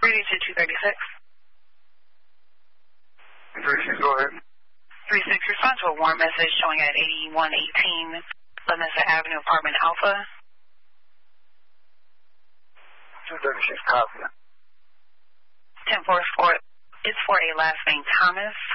Radio to 236. 36, go ahead. 36, respond to a warrant message showing at 8118 Leominster Avenue, Apartment Alpha. 236, copy. 10-4, it's for a last name Thomas.